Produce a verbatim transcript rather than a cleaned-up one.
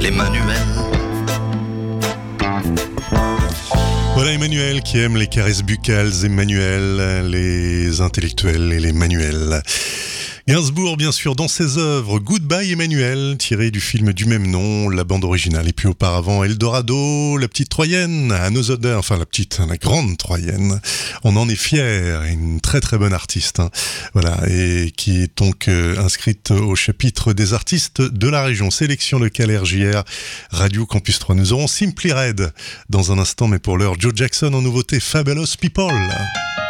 l'Emmanuel. Voilà Emmanuel qui aime les caresses buccales, Emmanuel, les intellectuels et les manuels. Gainsbourg, bien sûr, dans ses œuvres, Goodbye Emmanuel, tiré du film du même nom, la bande originale. Et puis auparavant, Eldorado, la petite Troyenne, Another, enfin la petite, la grande Troyenne. On en est fiers, une très très bonne artiste. Hein. Voilà, et qui est donc euh, inscrite au chapitre des artistes de la région. Sélection locale R J R, Radio Campus trois. Nous aurons Simply Red dans un instant, mais pour l'heure, Joe Jackson en nouveauté, Fabulous People.